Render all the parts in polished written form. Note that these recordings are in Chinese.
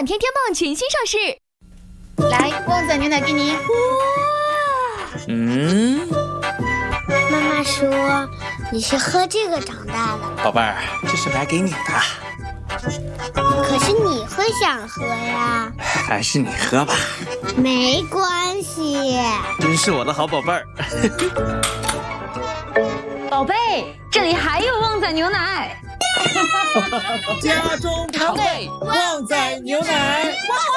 2天天棒全新上市。 来，旺仔牛奶给你。 妈妈说你是喝这个长大的， 宝贝儿，这是买给你的。 可是你会想喝呀。 还是你喝吧。 没关系。 真是我的好宝贝儿。 宝贝，这里还有旺仔牛奶。 家中常备旺仔牛奶。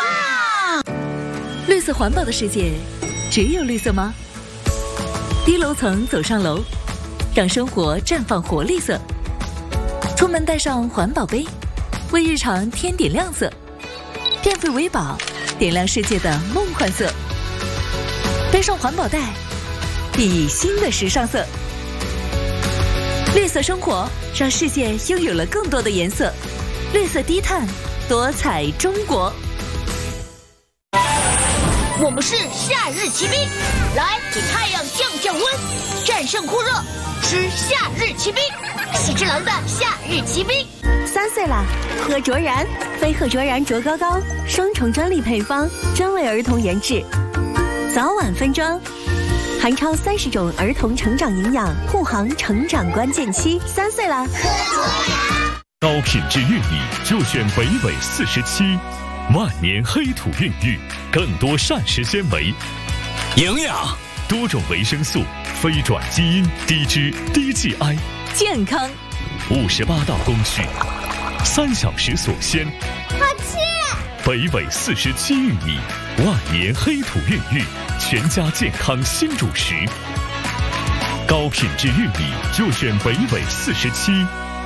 绿色环保的世界，只有绿色吗？低楼层走上楼，让生活绽放活力色。出门带上环保杯，为日常添点亮色。电费为宝，点亮世界的梦幻色。背上环保袋，熠熠新的时尚色。绿色生活，让世界拥有了更多的颜色。绿色低碳，多彩中国。 我们是夏日骑兵，来给太阳降降温，战胜酷热，吃夏日骑兵，喜之郎的夏日骑兵。 3岁了，喝卓然，飞鹤卓然卓高高，双重专利配方，专为儿童研制，早晚分装，含超30种儿童成长营养，护航成长关键期。3岁了，喝卓然。 高品质玉米就选北纬47，万年黑土孕育，更多膳食纤维、 营养、 多种维生素、非转基因、低脂、低 GI， 健康。 58道工序，3小时锁鲜。 好吃。 北纬47玉米，万年黑土孕育，全家健康新主食。高品质玉米就选北纬47。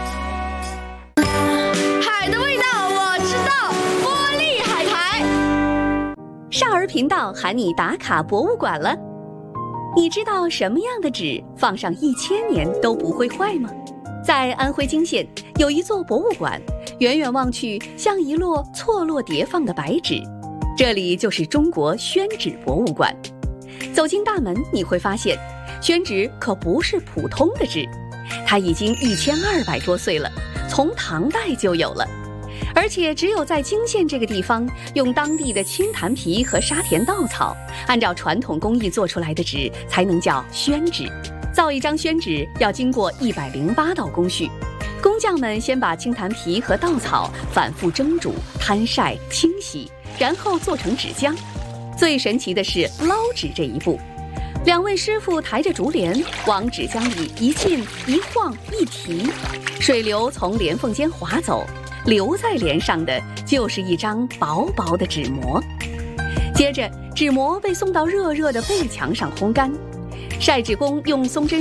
海的味道我知道，玻璃海苔。 少儿频道喊你打卡博物馆了。你知道什么样的纸放上1000年都不会坏吗？在安徽泾县有一座博物馆，远远望去像一摞错落叠放的白纸，这里就是中国宣纸博物馆。走进大门，你会发现宣纸可不是普通的纸，它已经1200多岁了，从唐代就有了。而且只有在泾县这个地方，用当地的青檀皮和沙田稻草，按照传统工艺做出来的纸才能叫宣纸。造一张宣纸要经过108道工序，工匠们先把青檀皮和稻草反复蒸煮、摊晒、清洗，然后做成纸浆。最神奇的是捞纸这一步，2位师傅抬着竹帘往纸浆里一浸一晃一提，水流从帘缝间滑走，留在帘上的就是一张薄薄的纸膜。接着纸膜被送到热热的背墙上烘干，晒纸工用松针